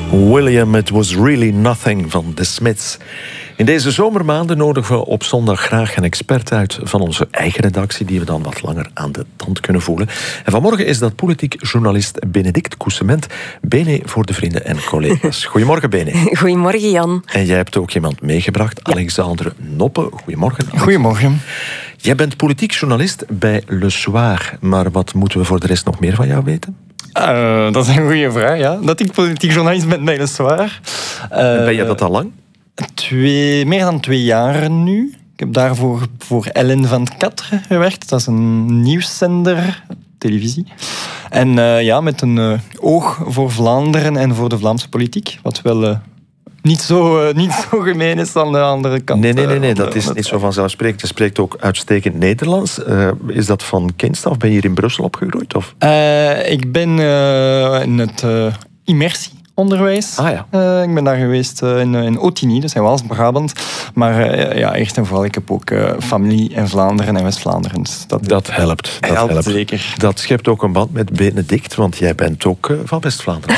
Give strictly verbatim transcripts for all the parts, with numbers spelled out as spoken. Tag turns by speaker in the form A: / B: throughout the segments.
A: William, It Was Really Nothing van The Smiths. In deze zomermaanden nodigen we op zondag graag een expert uit van onze eigen redactie, die we dan wat langer aan de tand kunnen voelen. En vanmorgen is dat politiek journalist Benedict Coussement. Bene voor de vrienden en collega's. Goedemorgen, Bene.
B: Goedemorgen, Jan.
A: En jij hebt ook iemand meegebracht, ja. Alexandre Noppe. Goedemorgen. Alex.
C: Goedemorgen.
A: Jij bent politiek journalist bij Le Soir, maar wat moeten we voor de rest nog meer van jou weten?
C: Uh, dat is een goede vraag, ja. Dat ik politiek journalist ben bij Le Soir. Uh,
A: ben je dat al lang?
C: Twee, meer dan twee jaar nu. Ik heb daarvoor voor Ellen van het Katre gewerkt. Dat is een nieuwszender, televisie. En uh, ja, met een uh, oog voor Vlaanderen en voor de Vlaamse politiek. Wat wel uh, niet, zo, uh, niet zo gemeen is aan de andere kant.
A: Nee, nee, nee, nee. dat is niet zo vanzelfsprekend. Je spreekt ook uitstekend Nederlands. Uh, is dat van kinds af? Ben je hier in Brussel opgegroeid? Of?
C: Uh, ik ben uh, in het uh, immersie. Onderwijs.
A: Ah, ja.
C: uh, ik ben daar geweest uh, in, in Otigny, dat is in Waals-Brabant. Maar uh, ja, echt en vooral, ik heb ook uh, familie in Vlaanderen en West-Vlaanderen. Dus dat,
A: dat helpt. Dat
C: helpt,
A: helpt
C: zeker.
A: Dat schept ook een band met Benedict, want jij bent ook uh, van West-Vlaanderen.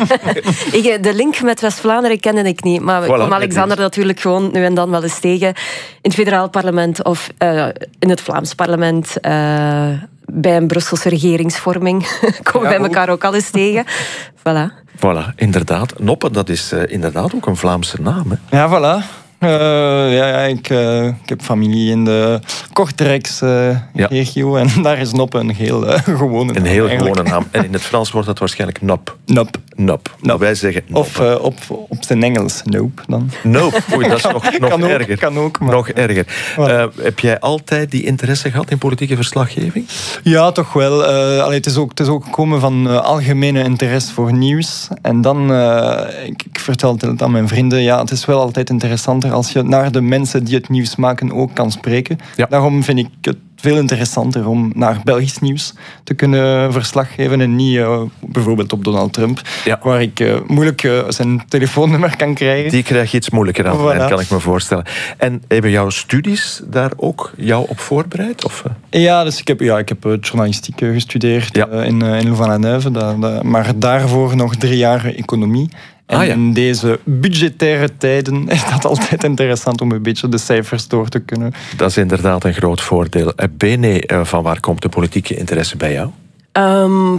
B: ik, de link met West-Vlaanderen kende ik niet, maar ik voilà, kom Alexander natuurlijk gewoon nu en dan wel eens tegen in het federaal parlement of uh, in het Vlaams parlement. Uh, bij een Brusselse regeringsvorming komen ja, wij elkaar ook al eens tegen. Voilà.
A: Voilà, inderdaad. Noppe, dat is uh, inderdaad ook een Vlaamse naam. Hè?
C: Ja, voilà. Uh, ja, ja, ik, uh, ik heb familie in de Kortrijks-regio uh, ja. en daar is Noppe een heel uh, gewone naam.
A: Een heel
C: eigenlijk.
A: gewone naam. En in het Frans wordt dat waarschijnlijk Nop.
C: Nop.
A: Nop.
C: Nop.
A: Wij zeggen Noppe.
C: Of uh, op, op zijn Engels, Nope dan.
A: Nope, oei, dat is nog, nog
C: kan
A: erger.
C: Ook, kan ook, maar...
A: Nog erger. Uh, heb jij altijd die interesse gehad in politieke verslaggeving?
C: Ja, toch wel. Uh, allee, het, is ook, het is ook gekomen van uh, algemene interesse voor nieuws. En dan, uh, ik, ik vertel het aan mijn vrienden, ja, het is wel altijd interessanter als je naar de mensen die het nieuws maken ook kan spreken. Ja. Daarom vind ik het veel interessanter om naar Belgisch nieuws te kunnen verslag geven en niet uh, bijvoorbeeld op Donald Trump, ja. waar ik uh, moeilijk uh, zijn telefoonnummer kan krijgen.
A: Die krijg je iets moeilijker aan, voilà. kan ik me voorstellen. En hebben jouw studies daar ook jou op voorbereid? Of?
C: Ja, dus ik heb, ja, ik heb journalistiek gestudeerd ja. uh, in, uh, in Louvain-la-Neuve, da, da, maar daarvoor nog drie jaar economie. En ah, ja. in deze budgettaire tijden is dat altijd interessant om een beetje de cijfers door te kunnen.
A: Dat is inderdaad een groot voordeel. Bene, van waar komt de politieke interesse bij jou?
B: Um,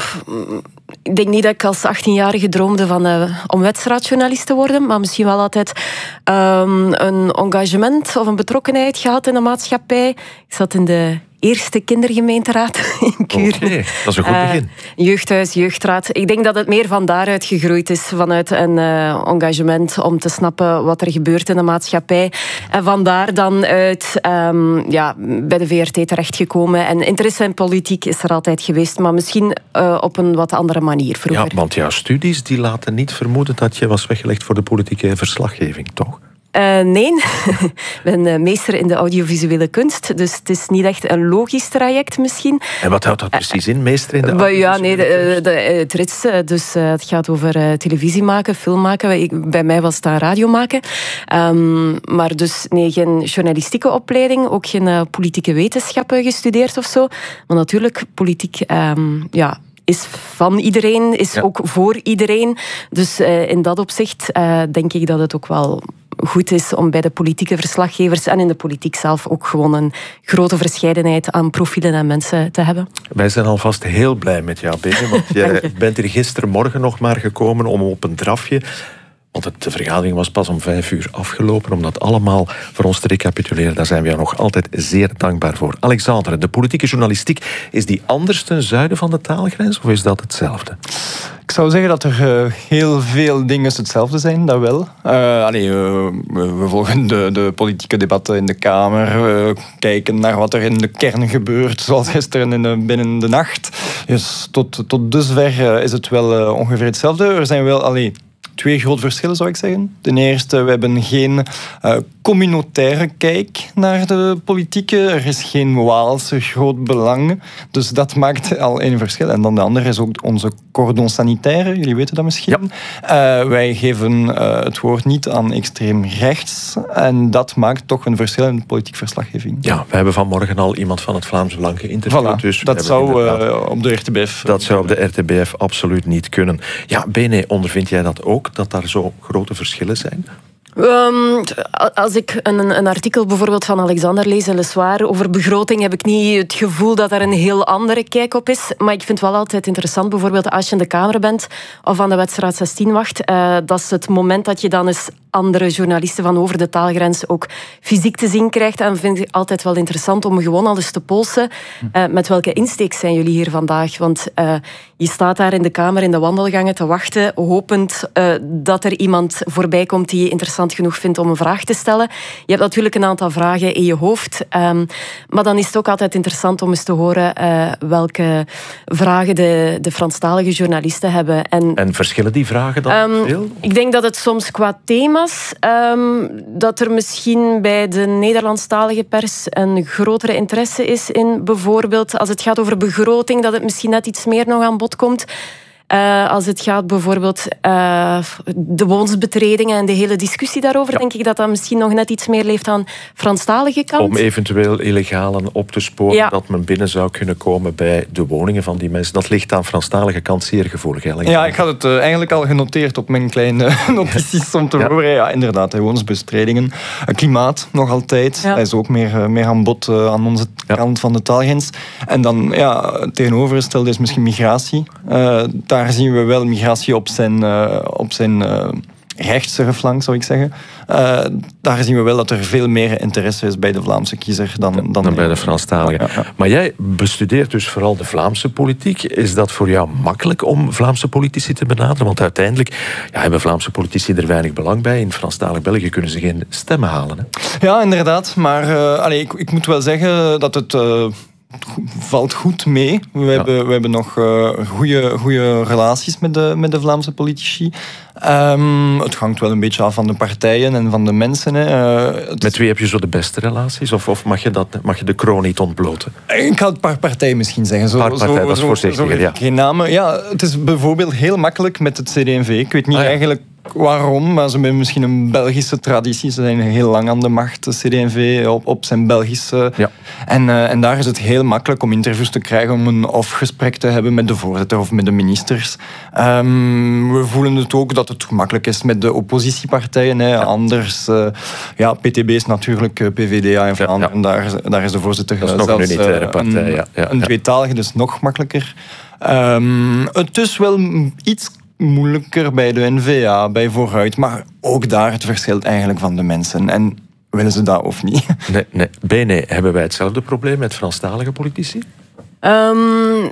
B: ik denk niet dat ik als achttienjarige droomde van, uh, om wedstrijdjournalist te worden, maar misschien wel altijd um, een engagement of een betrokkenheid gehad in de maatschappij. Ik zat in de eerste kindergemeenteraad in Kuurne.
A: Oké, okay, dat is een goed begin.
B: Uh, jeugdhuis, jeugdraad. Ik denk dat het meer van daaruit gegroeid is, vanuit een uh, engagement om te snappen wat er gebeurt in de maatschappij. En vandaar dan uit um, ja, bij de V R T terechtgekomen. En interesse in politiek is er altijd geweest, maar misschien uh, op een wat andere manier vroeger.
A: Ja, want jouw studies die laten niet vermoeden dat je was weggelegd voor de politieke verslaggeving, toch?
B: Uh, nee, ik ben uh, meester in de audiovisuele kunst, dus het is niet echt een logisch traject misschien.
A: En wat houdt dat precies in, meester in de
B: uh,
A: audiovisuele
B: Ja, nee, de, de, het rits, dus uh, het gaat over uh, televisie maken, film maken. Ik, bij mij was het aan radio maken. Um, maar dus nee, geen journalistieke opleiding, ook geen uh, politieke wetenschappen gestudeerd of zo. Maar natuurlijk, politiek, um, ja... is van iedereen, is ja. ook voor iedereen. Dus uh, in dat opzicht uh, denk ik dat het ook wel goed is om bij de politieke verslaggevers en in de politiek zelf ook gewoon een grote verscheidenheid aan profielen en mensen te hebben.
A: Wij zijn alvast heel blij met jou, Bene, want jij bent hier gistermorgen nog maar gekomen om op een drafje... Want de vergadering was pas om vijf uur afgelopen. Om dat allemaal voor ons te recapituleren, daar zijn we jou nog altijd zeer dankbaar voor. Alexandre, de politieke journalistiek, is die anders ten zuiden van de taalgrens of is dat hetzelfde?
C: Ik zou zeggen dat er uh, heel veel dingen hetzelfde zijn, dat wel. Uh, allee, uh, we volgen de, de politieke debatten in de Kamer, uh, kijken naar wat er in de kern gebeurt, zoals gisteren in de, binnen de nacht. Dus tot, tot dusver uh, is het wel uh, ongeveer hetzelfde. Er zijn wel... Allee, twee grote verschillen, zou ik zeggen. Ten eerste, we hebben geen uh, communautaire kijk naar de politieke. Er is geen Waalse groot belang. Dus dat maakt al een verschil. En dan de andere is ook onze cordon sanitaire. Jullie weten dat misschien. Ja. Uh, wij geven uh, het woord niet aan extreem rechts. En dat maakt toch een verschil in de politieke verslaggeving.
A: Ja, we hebben vanmorgen al iemand van het Vlaams Belang geïnterviewd.
C: Voilà,
A: dus
C: dat zou uh, op de R T B F...
A: Dat zou op de R T B F absoluut niet kunnen. Ja, Bene, ondervind jij dat ook? ook dat daar zo grote verschillen zijn?
B: Um, als ik een, een artikel bijvoorbeeld van Alexander lees in Le Soir over begroting, heb ik niet het gevoel dat er een heel andere kijk op is. Maar ik vind het wel altijd interessant, bijvoorbeeld als je in de Kamer bent of aan de Wetstraat zestien wacht, uh, dat is het moment dat je dan eens andere journalisten van over de taalgrens ook fysiek te zien krijgt. En vind ik altijd wel interessant om gewoon al eens te polsen uh, met welke insteek zijn jullie hier vandaag. Want uh, je staat daar in de Kamer in de wandelgangen te wachten, hopend uh, dat er iemand voorbij komt die je interessant genoeg vindt om een vraag te stellen. Je hebt natuurlijk een aantal vragen in je hoofd, um, maar dan is het ook altijd interessant om eens te horen uh, welke vragen de, de Franstalige journalisten hebben. En,
A: en verschillen die vragen dan um, veel?
B: Ik denk dat het soms qua thema's Um, dat er misschien bij de Nederlandstalige pers een grotere interesse is in bijvoorbeeld als het gaat over begroting, dat het misschien net iets meer nog aan bod komt. Uh, als het gaat bijvoorbeeld uh, de woonsbetredingen en de hele discussie daarover, ja. denk ik dat dat misschien nog net iets meer leeft aan Franstalige kant.
A: Om eventueel illegalen op te sporen, ja. dat men binnen zou kunnen komen bij de woningen van die mensen. Dat ligt aan Franstalige kant zeer gevoelig. Eigenlijk.
C: Ja, ik had het uh, eigenlijk al genoteerd op mijn kleine notities om te ja. horen. Ja, inderdaad, woonsbestredingen. Klimaat nog altijd. Ja. Dat is ook meer, uh, meer aan bod uh, aan onze ja. kant van de taalgrens. En dan, ja, tegenovergestelde is misschien migratie. Uh, Daar zien we wel migratie op zijn, uh, op zijn uh, rechtse flank, zou ik zeggen. Uh, daar zien we wel dat er veel meer interesse is bij de Vlaamse kiezer dan, dan,
A: dan bij de Franstaligen. Ja, ja. Maar jij bestudeert dus vooral de Vlaamse politiek. Is dat voor jou makkelijk om Vlaamse politici te benaderen? Want uiteindelijk ja, hebben Vlaamse politici er weinig belang bij. In Franstalig België kunnen ze geen stemmen halen. Hè?
C: Ja, inderdaad. Maar uh, allez, ik, ik moet wel zeggen dat het... Uh, valt goed mee. We, ja. hebben, we hebben nog uh, goede relaties met de, met de Vlaamse politici. Um, het hangt wel een beetje af van de partijen en van de mensen. Hè. Uh,
A: met wie heb je zo de beste relaties? Of, of mag, je dat, mag je de kroon niet ontbloten?
C: Ik ga het paar partijen misschien zeggen. Zo,
A: paar partijen, zo, dat is voorzichtiger, ja.
C: Geen namen. Ja, het is bijvoorbeeld heel makkelijk met het C D en V. Ik weet niet ah, ja. eigenlijk waarom, maar ze hebben misschien een Belgische traditie. Ze zijn heel lang aan de macht, de C D en V, op, op zijn Belgische. Ja. En, uh, en daar is het heel makkelijk om interviews te krijgen, om een off-gesprek te hebben met de voorzitter of met de ministers. Um, we voelen het ook dat het gemakkelijk is met de oppositiepartijen. Hè. Ja. Anders, uh, ja, P T B is natuurlijk uh, P V D A in Vlaanderen. Ja, ja. Daar, daar is de voorzitter
A: dat is nog zelfs, een unitaire partij.
C: Een,
A: ja. Ja,
C: een
A: ja.
C: tweetalige, dus nog makkelijker. Um, het is wel iets moeilijker bij de N V A, bij Vooruit. Maar ook daar, het verschilt eigenlijk van de mensen. En willen ze dat of niet?
A: Nee, nee. B, nee. Hebben wij hetzelfde probleem met Franstalige politici?
B: Um,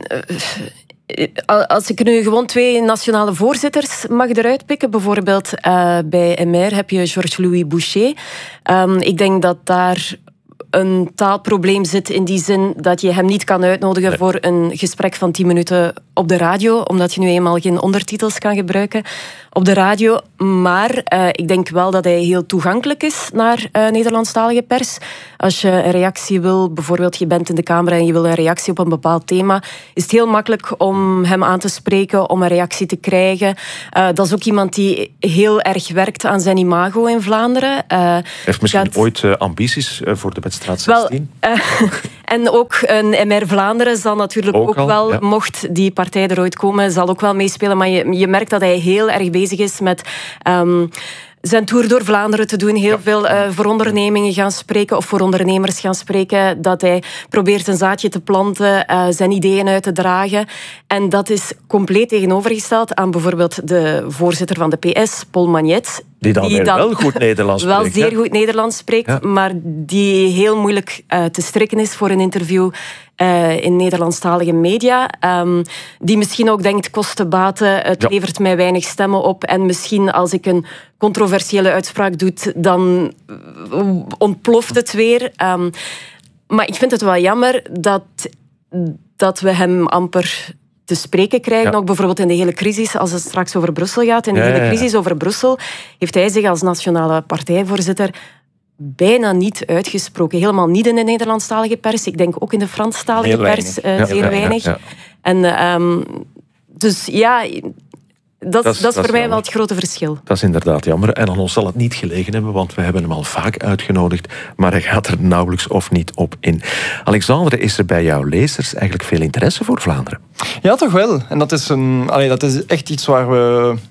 B: als ik nu gewoon twee nationale voorzitters mag eruit pikken, bijvoorbeeld uh, bij M R heb je Georges-Louis Boucher. Um, ik denk dat daar een taalprobleem zit in die zin dat je hem niet kan uitnodigen nee. voor een gesprek van tien minuten op de radio, omdat je nu eenmaal geen ondertitels kan gebruiken op de radio. Maar uh, ik denk wel dat hij heel toegankelijk is naar uh, Nederlandstalige pers. Als je een reactie wil, bijvoorbeeld je bent in de Kamer en je wil een reactie op een bepaald thema, is het heel makkelijk om hem aan te spreken, om een reactie te krijgen. Uh, dat is ook iemand die heel erg werkt aan zijn imago in Vlaanderen. Uh,
A: Heeft misschien gaat... ooit uh, ambities uh, voor de Wetstraat zestien?
B: Wel, uh, en ook een M R Vlaanderen zal natuurlijk ook, ook al, wel, ja. mocht die partij er ooit komen, zal ook wel meespelen. Maar je, je merkt dat hij heel erg bezig is met Um, zijn tour door Vlaanderen te doen, heel ja. veel uh, voor ondernemingen gaan spreken of voor ondernemers gaan spreken, dat hij probeert een zaadje te planten, uh, zijn ideeën uit te dragen. En dat is compleet tegenovergesteld aan bijvoorbeeld de voorzitter van de P S, Paul Magnet.
A: Die dan, die dan wel goed Nederlands spreekt.
B: Wel zeer hè? goed Nederlands spreekt, ja. maar die heel moeilijk uh, te strikken is voor een interview uh, in Nederlandstalige media. Um, die misschien ook denkt, kosten baten, het ja. levert mij weinig stemmen op. En misschien als ik een controversiële uitspraak doe, dan ontploft het weer. Um, maar ik vind het wel jammer dat, dat we hem amper te spreken krijgen, ja. ook bijvoorbeeld in de hele crisis, als het straks over Brussel gaat. In de ja, hele crisis ja. over Brussel heeft hij zich als nationale partijvoorzitter bijna niet uitgesproken. Helemaal niet in de Nederlandstalige pers. Ik denk ook in de Franstalige pers uh, ja, zeer ja, weinig. Ja, ja. En um, dus ja, dat, dat is, dat is voor dat mij jammer. wel het grote verschil.
A: Dat is inderdaad jammer. En aan ons zal het niet gelegen hebben, want we hebben hem al vaak uitgenodigd, maar hij gaat er nauwelijks of niet op in. Alexandre, is er bij jouw lezers eigenlijk veel interesse voor Vlaanderen?
C: Ja, toch wel. En dat is, een, allee, dat is echt iets waar we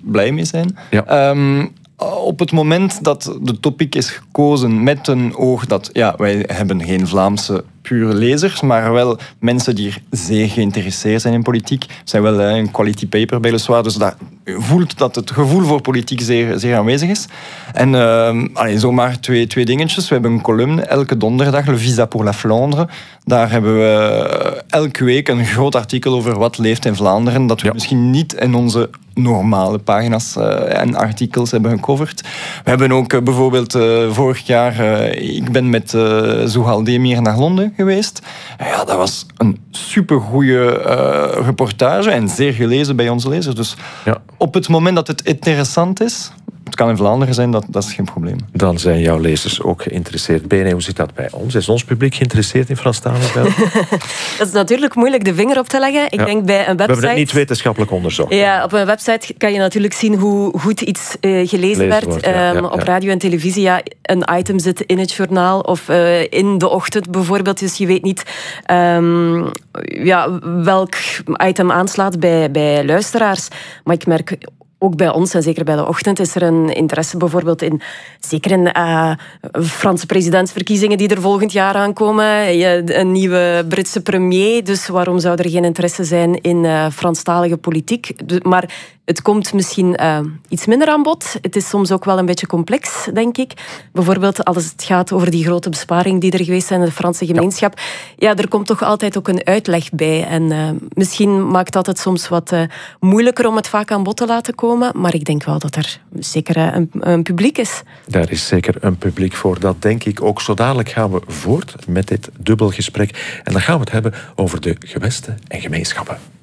C: blij mee zijn.
A: Ja.
C: Um, Op het moment dat de topic is gekozen met een oog dat... Ja, wij hebben geen Vlaamse pure lezers, maar wel mensen die zeer geïnteresseerd zijn in politiek. Er zijn wel een quality paper bij Le Soir, dus dat voelt dat het gevoel voor politiek zeer, zeer aanwezig is. En uh, allez, zomaar twee, twee dingetjes. We hebben een columne elke donderdag, Le Visa pour la Flandre. Daar hebben we elke week een groot artikel over wat leeft in Vlaanderen, dat we ja. misschien niet in onze normale pagina's uh, en artikels hebben gecoverd. We hebben ook uh, bijvoorbeeld uh, vorig jaar... Uh, ik ben met uh, Zuhal Demir naar Londen geweest. Ja, dat was een supergoeie uh, reportage en zeer gelezen bij onze lezers. Dus ja. op het moment dat het interessant is... Het kan in Vlaanderen zijn, dat, dat is geen probleem.
A: Dan zijn jouw lezers ook geïnteresseerd. Bene, hoe zit dat bij ons? Is ons publiek geïnteresseerd in Franstalig België?
B: Dat is natuurlijk moeilijk de vinger op te leggen. Ik ja. denk bij een website...
A: We hebben het niet wetenschappelijk onderzocht.
B: Ja, op een website kan je natuurlijk zien hoe goed iets uh, gelezen werd. Wordt, ja, um, ja, op radio en televisie, ja, een item zit in het journaal of uh, in de ochtend bijvoorbeeld. Dus je weet niet um, ja, welk item aanslaat bij, bij luisteraars. Maar ik merk... Ook bij ons, en zeker bij de ochtend, is er een interesse bijvoorbeeld in... Zeker in uh, Franse presidentsverkiezingen die er volgend jaar aankomen. Een nieuwe Britse premier. Dus waarom zou er geen interesse zijn in uh, Franstalige politiek? Maar het komt misschien uh, iets minder aan bod. Het is soms ook wel een beetje complex, denk ik. Bijvoorbeeld als het gaat over die grote besparingen die er geweest zijn in de Franse gemeenschap. Ja, ja er komt toch altijd ook een uitleg bij. En uh, misschien maakt dat het soms wat uh, moeilijker om het vaak aan bod te laten komen. Maar ik denk wel dat er zeker uh, een, een publiek is.
A: Daar is zeker een publiek voor. Dat denk ik ook. Zo dadelijk gaan we voort met dit dubbelgesprek. En dan gaan we het hebben over de gewesten en gemeenschappen.